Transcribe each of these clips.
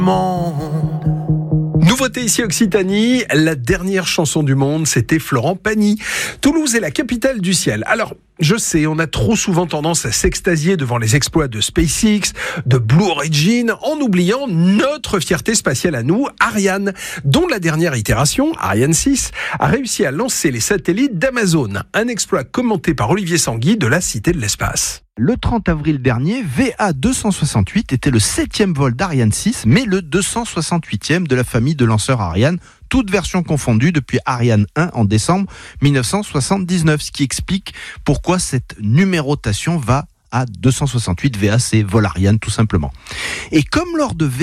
Nouveauté ici Occitanie, la dernière chanson du monde, c'était Florent Pagny. Toulouse est la capitale du ciel. Alors, je sais, on a trop souvent tendance à s'extasier devant les exploits de SpaceX, de Blue Origin, en oubliant notre fierté spatiale à nous, Ariane, dont la dernière itération, Ariane 6, a réussi à lancer les satellites d'Amazon. Un exploit commenté par Olivier Sanguy de la Cité de l'Espace. Le 30 avril dernier, VA268 était le 7e vol d'Ariane 6, mais le 268e de la famille de lanceurs Ariane, toutes versions confondues depuis Ariane 1 en décembre 1979, ce qui explique pourquoi cette numérotation va à 268. VA, c'est vol Ariane tout simplement. Et comme lors de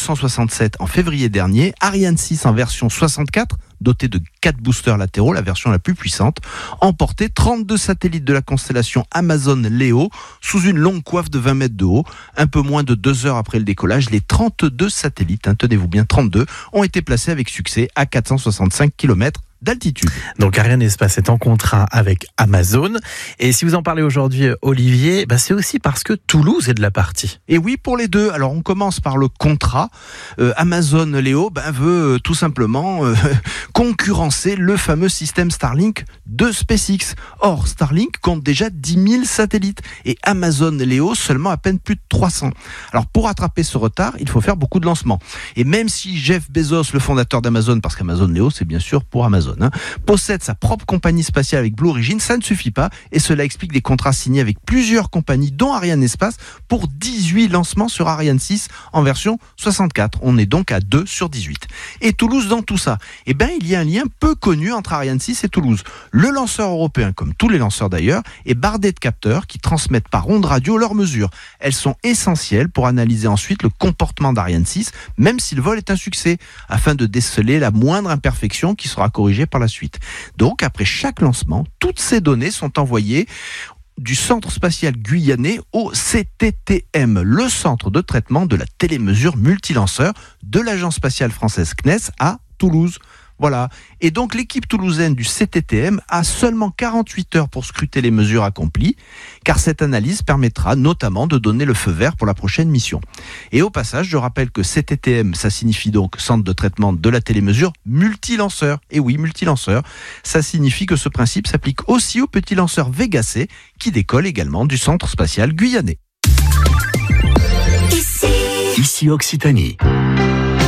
VA267 en février dernier, Ariane 6 en version 64, dotée de 4 boosters latéraux, la version la plus puissante, emportait 32 satellites de la constellation Amazon Leo sous une longue coiffe de 20 mètres de haut. Un peu moins de 2 heures après le décollage, les 32 satellites, tenez-vous bien, 32, ont été placés avec succès à 465 km d'altitude. Donc Ariane Espace est en contrat avec Amazon. Et si vous en parlez aujourd'hui, Olivier, c'est aussi parce que Toulouse est de la partie. Et oui, pour les deux. Alors on commence par le contrat. Amazon Leo veut tout simplement concurrencer le fameux système Starlink de SpaceX. Or, Starlink compte déjà 10 000 satellites et Amazon Leo seulement à peine plus de 300. Alors pour rattraper ce retard, il faut faire beaucoup de lancements. Et même si Jeff Bezos, le fondateur d'Amazon, parce qu'Amazon Leo c'est bien sûr pour Amazon, possède sa propre compagnie spatiale avec Blue Origin, ça ne suffit pas et cela explique des contrats signés avec plusieurs compagnies dont Ariane Espace pour 18 lancements sur Ariane 6 en version 64. On est donc à 2 sur 18. Et Toulouse dans tout ça, il y a un lien peu connu entre Ariane 6 et Toulouse. Le lanceur européen, comme tous les lanceurs d'ailleurs, est bardé de capteurs qui transmettent par ondes radio leurs mesures. Elles sont essentielles pour analyser ensuite le comportement d'Ariane 6, même si le vol est un succès, afin de déceler la moindre imperfection qui sera corrigée par la suite. Donc, après chaque lancement, toutes ces données sont envoyées du Centre spatial guyanais au CTTM, le centre de traitement de la télémesure multilanceur de l'agence spatiale française CNES à Toulouse. Voilà. Et donc l'équipe toulousaine du CTTM a seulement 48 heures pour scruter les mesures accomplies, car cette analyse permettra notamment de donner le feu vert pour la prochaine mission. Et au passage, je rappelle que CTTM, ça signifie donc Centre de traitement de la télémesure multilanceur. Et oui, multilanceur. Ça signifie que ce principe s'applique aussi au petit lanceur Vega C, qui décolle également du Centre spatial guyanais. Ici Occitanie.